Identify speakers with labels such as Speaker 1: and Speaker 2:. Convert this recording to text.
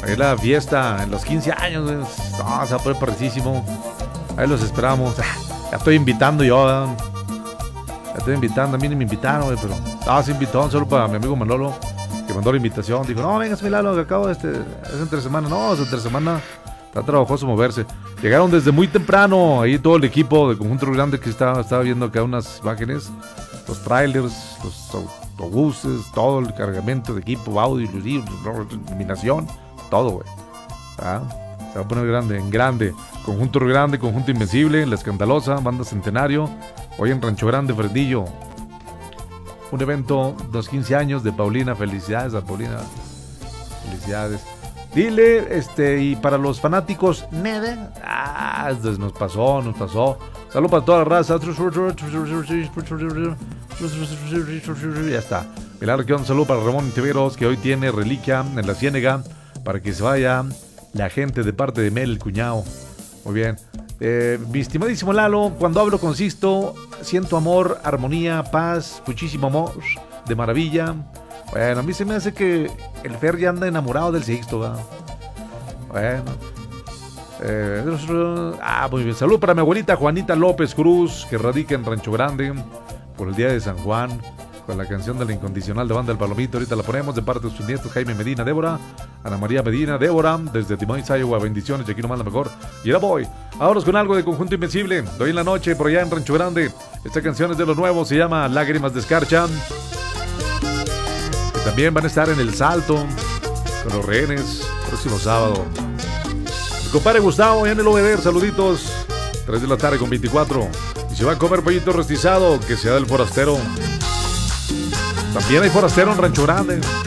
Speaker 1: Es la fiesta en los 15 años, güey. No, se va a poner parricísimo. Ahí los esperamos. Ya estoy invitando yo, ¿verdad? Ya estoy invitando. A mí ni me invitaron, güey, pero... No, se invitó solo para mi amigo Manolo, que mandó la invitación. Dijo, no, venga, Milano, que acabo es entre semana. No, es entre semana. Está trabajoso moverse. Llegaron desde muy temprano. Ahí todo el equipo de Conjunto Río Grande que estaba viendo acá unas imágenes. Los trailers, los autobuses, todo el cargamento de equipo, audio, iluminación, todo, güey. ¿Ah? Se va a poner grande, en grande. Conjunto Río Grande, Conjunto Invencible, La Escandalosa, Banda Centenario. Hoy en Rancho Grande, Fresnillo. Un evento de los 15 años de Paulina. Felicidades a Paulina. Felicidades. Dile, y para los fanáticos, nede. Nos pasó. Salud para toda la raza. Ya está. Milagro que un saludo para Ramón Tiveros, que hoy tiene reliquia en la Ciénega, para que se vaya la gente de parte de Mel, el cuñado. Muy bien. Mi estimadísimo Lalo, cuando hablo con Sisto, siento amor, armonía, paz, muchísimo amor, de maravilla. Bueno, a mí se me hace que el Fer ya anda enamorado del Sixto, ¿verdad? Bueno. Muy bien. Salud para mi abuelita Juanita López Cruz, que radica en Rancho Grande, por el día de San Juan, con la canción de la incondicional de Banda El Palomito. Ahorita la ponemos de parte de sus nietos Jaime Medina, Débora, Ana María Medina, Débora, desde Timoins, Iowa. Bendiciones, y aquí nomás la mejor. Y ahora voy. Vámonos con algo de Conjunto Invencible. De hoy en la noche, por allá en Rancho Grande. Esta canción es de los nuevos, se llama Lágrimas de Escarcha. También van a estar en El Salto con los Rehenes próximo sábado. Mi compadre Gustavo, ya en el OVD, saluditos. 3 de la tarde con 24. Y si va a comer pollito rostizado, que sea del forastero. También hay forastero en Rancho Grande.